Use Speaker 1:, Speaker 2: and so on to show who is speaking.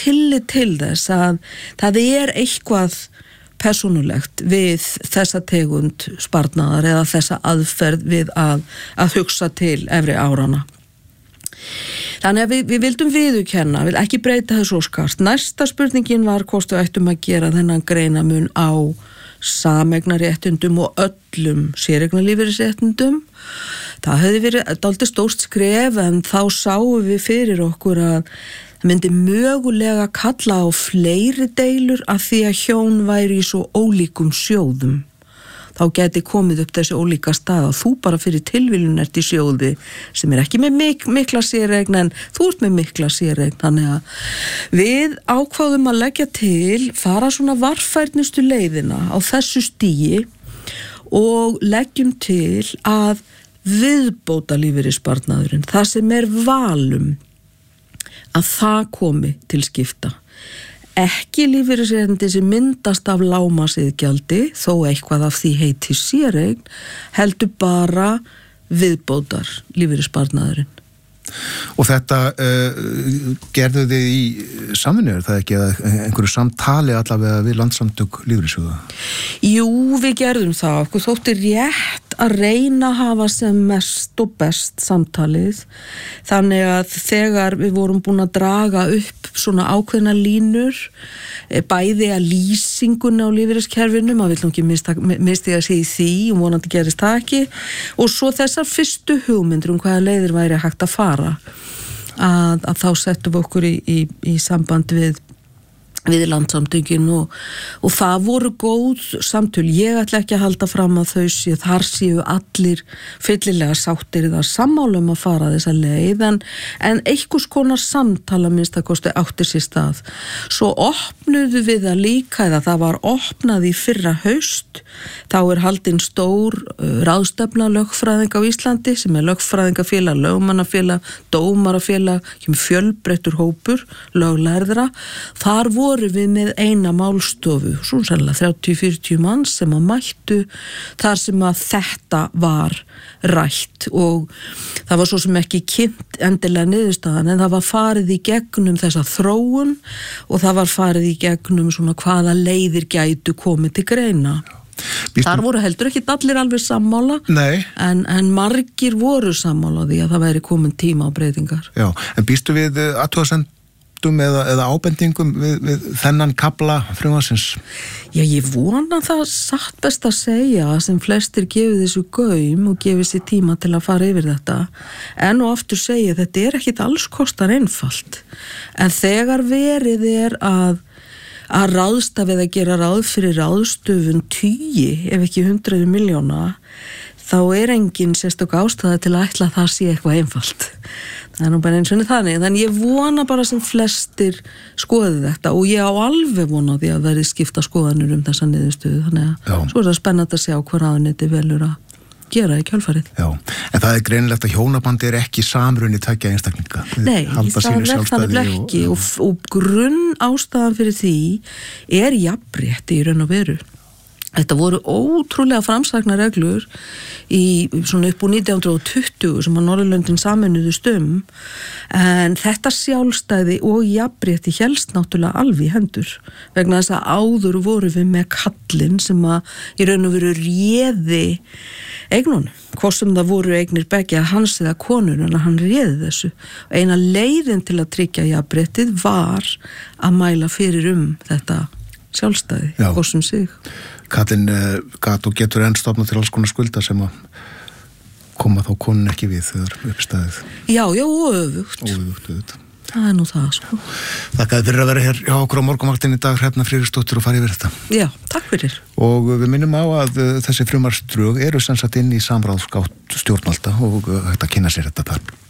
Speaker 1: tillit til þess að það eitthvað persónulegt við þessa tegund sparnaðar eða þessa aðferð við að hugsa til efri árana. Þannig að við vildum viðurkenna, vil ekki breyta þessu óskast. Næsta spurningin var hvort við ættum að gera þennan greinamun á sameignaréttindum og öllum séreignarlífeyrisréttindum. Það hefði verið dálítið stórt skref en þá sáum við fyrir okkur að það myndi mögulega kalla á fleiri deilur af því að hjón væri í svo ólíkum sjóðum. Þá gæti komið upp þessi ólíka stað og þú bara fyrir tilviljun ert í sjóði sem ekki með mikla séreign en þú ert með mikla séreign. Þannig að við ákváðum að leggja til, fara svona varfærnustu leiðina á þessu stigi og leggjum til að viðbóta lífeyrissparnaðurinn, það sem valum, að það komi til skipta. Ekki lífeyrisréttindi sem myndast af lágmarksiðgjaldi, þó eitthvað af því heiti séreign, heldur bara viðbótar lífeyrissparnaðurinn.
Speaker 2: Og þetta gerðu þið í samvinnu, það ekki að einhverju samtali allavega við Landssamtök lífeyrissjóða? Jú,
Speaker 1: við gerðum það. Okkur þótti rétt að reyna að hafa sem mest og best samtalið. Þannig að þegar við vorum búin að draga upp svona ákveðna línur, bæði að lýsingunni á lífeyriskerfinu, maður vill nú ekki misti að segja því og vonandi gerist það ekki, og svo þessar fyrstu hugmyndir hvaða leiðir væri hægt að fara, að þá settum við okkur í samband við Landssamtökin og það voru góð samtöl. Ég ætla ekki að halda fram að þar séu allir fyllilega sáttir eða sammálum að fara þessa leið en einhvers konar samtala minnst að kosti átti sér stað. Svo opnuðu við það líka eða það var opnað í fyrra haust. Þá haldin stór ráðstefna lögfræðinga á Íslandi sem lögfræðingafélag, lögmannafélag, dómarafélag, fjölbreyttur hópur, löglærðra. Þar voru við með eina málstofu, svona sannlega 30-40 manns sem að mættu þar sem að þetta var rætt og það var svo sem ekki kynnt endilega niðurstaðan en það var farið í gegnum þessa þróun og það var farið í gegnum svona hvaða leiðir gætu komið til greina. Þar voru heldur ekki allir alveg sammála en margir voru sammála því að það væri komin tíma á breytingar.
Speaker 2: Já, en býstu við athugasemdum eða ábendingum við þennan kafla frumvarpsins?
Speaker 1: Já, ég vona það satt best að segja sem flestir gefið þessu gaum og gefið sér tíma til að fara yfir þetta. En og aftur segja, þetta ekkit alls kostar einfalt. En þegar verið að ráðstafið að gera ráð fyrir ráðstöfun 10, ef ekki 100 milljóna, þá engin sérstök ástæða til að ætla að það sé eitthvað einfalt. Það nú bara eins og þannig. Þannig ég vona bara sem flestir skoði þetta og ég á alveg vona því að verði skipta skoðanir þessa niðurstöðu. Þannig að svo það spennandi að sjá hvað ráðuneytið velur að gera í kjölfarið. Já, en það greinilegt að hjónabandi ekki samruni tveggja einstaklinga. Nei, það ekki og grunn ástæðan fyrir því jafnrétti í raun og veru. Þetta voru ótrúlega framsæknar reglur svona upp úr 1920 sem að Norðurlöndin sameinuðust en þetta sjálfstæði og jafnrétti hélst náttúrulega alveg í hendur vegna þess að áður voru við með kallinn sem að í raun og veru réði eignunum, hvort sem það voru eignir begja hans eða konur en hann réði þessu. Eina leiðin til að tryggja jafnréttið var að mæla fyrir þetta sjálfstæði, hvort sem sig.
Speaker 2: Kallinn gat og getur enn stofnað til alls konar skulda sem að koma þá konun ekki við þegar uppstæðið.
Speaker 1: Já, og öfugt. Það nú það, sko.
Speaker 2: Þakka þér fyrir að vera hér hjá okkur á morgunvaktinni í dag, Hrefna Friðriksdóttir, og fara yfir þetta.
Speaker 1: Já, takk fyrir.
Speaker 2: Og við minnum á að þessi frumvarpsdrög eru sem sagt inn í samráðsgátt stjórnvalda og hægt að kynna sér þetta þar.